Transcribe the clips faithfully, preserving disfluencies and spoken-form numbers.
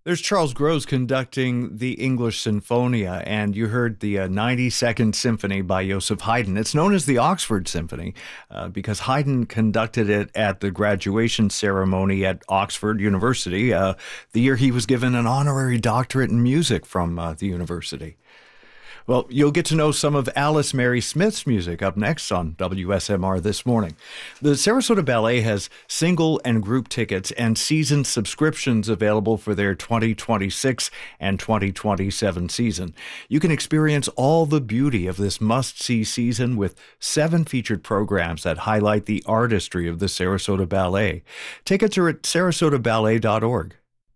There's Charles Gross conducting the English Sinfonia, and you heard the uh, ninety-second Symphony by Joseph Haydn. It's known as the Oxford Symphony uh, because Haydn conducted it at the graduation ceremony at Oxford University, uh, the year he was given an honorary doctorate in music from uh, the university. Well, you'll get to know some of Alice Mary Smith's music up next on W S M R This Morning. The Sarasota Ballet has single and group tickets and season subscriptions available for their twenty twenty-six and twenty twenty-seven season. You can experience all the beauty of this must-see season with seven featured programs that highlight the artistry of the Sarasota Ballet. Tickets are at sarasota ballet dot org.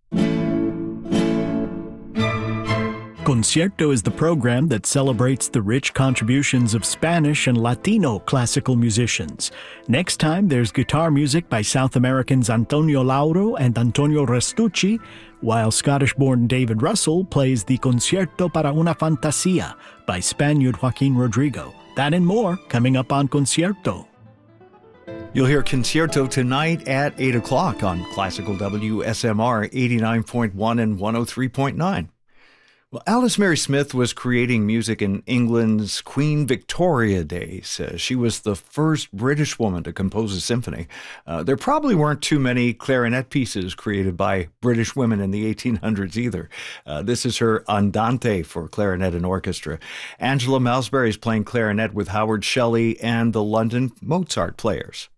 Concierto is the program that celebrates the rich contributions of Spanish and Latino classical musicians. Next time, there's guitar music by South Americans Antonio Lauro and Antonio Restucci, while Scottish-born David Russell plays the Concierto para una Fantasía by Spaniard Joaquin Rodrigo. That and more coming up on Concierto. You'll hear Concierto tonight at eight o'clock on Classical W S M R eighty-nine point one and one oh three point nine. Well, Alice Mary Smith was creating music in England's Queen Victoria days. Uh, she was the first British woman to compose a symphony. Uh, there probably weren't too many clarinet pieces created by British women in the eighteen hundreds either. Uh, this is her Andante for clarinet and orchestra. Angela Malsbury is playing clarinet with Howard Shelley and the London Mozart Players.